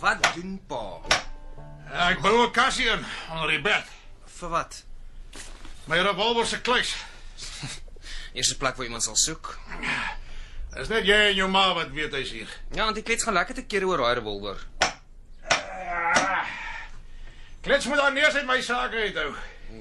Wat doen pa? Ek bou 'n kassie in onder die bed. Vir wat? My revolver se kluis. Eerste plek waar iemand sal soek. Is net jy en jou ma wat weet hy's hier. Ja, want die klets gaan lekker te keer oor daai revolver. Klets moet dan neers uit my sake uithou.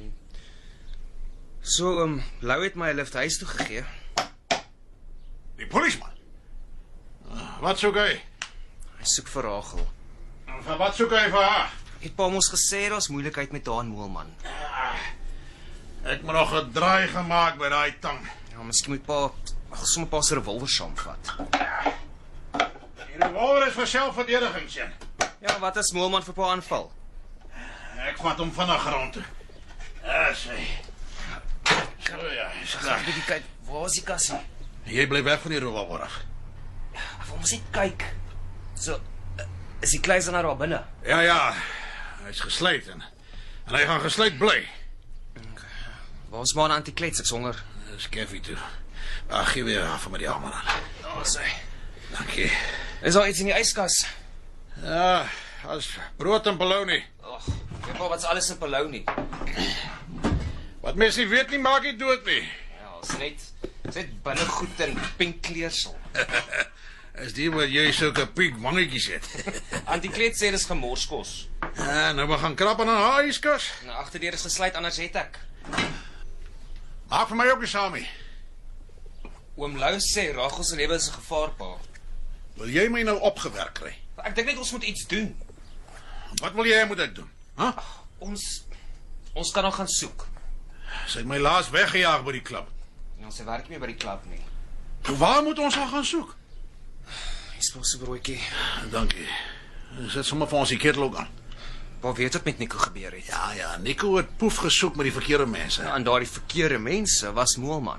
So, Lou het my 'n lift huis toe gegee. Die polisman. Wat soek hy? Hy soek vir Rachel. Van wat soek hy vir haar? Het pa ons gesê daar's moeilikheid met Daan Moelman. Ek moet nog 'n draai gemaak by daai tang. Ja, miskien moet pa sommer pa se revolver saamvat. Die revolver is vir selfverdediging, sien. Ja, wat as Moelman vir pa aanval? Ek vat hom vinnig rond toe. Sê. So ja, is klaar. Ek bietjie kyk, waar is die kassie? Jy bly weg van die revolver af. Ek moet net kyk. So, is die kluis dan daar binne? Ja, hy's gesluit en hy gaan gesluit bly. Waar is maar 'n antiklets, ek's honger. Dis koffie toe. Ag, gee weer af met die hamer aan. Daar is hy. Dankie. Is daar iets in die yskas? Ja, as brood en bologna. Ag, weet pa wat's alles in Polony? Wat mens nie weet nie, maak nie dood nie. Ja, is net binnegoed en pink kleursel. Is die wat jy sulke pink wangetjies het? Antiklets sê dis gemorskos. Ja, nou we gaan krap aan 'n haaieskas. Nou agterdeur is gesluit, anders het ek. Maak vir my ook 'n samie. Oom Lou sê Rachel se lewe is 'n gevaar, pa. Wil jy my nou opgewerk kry? Ek dink net ons moet iets doen. Wat wil jy moet ek doen? Huh? Ons kan nog gaan soek. Sy het my laas weggejaag by die klub. Ja, sy werk nie meer by die klub nie. Nou, waar moet ons gaan soek? Hier is pas 'n broodjie. Dankie. Sit sommer vir ons die ketel ook aan. Pa weet wat met Nico gebeur het. Ja, Nico het poef gesoek met die verkeerde mense. Ja, en daardie verkeerde mense was Moelman.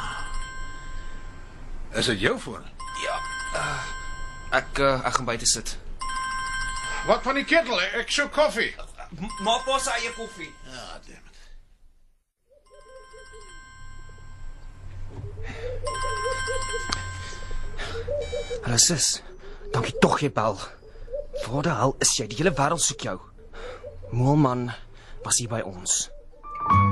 Is dit jou foon? Ja. Ek gaan buite sit. Wat van die ketel? Ek soek koffie. Maak pa sy eie koffie. Ja, damn it. Hallo sis. Dankie tog jy bel. Waar die hel is jy? Die hele wêreld soek jou. Moelman was hier by ons.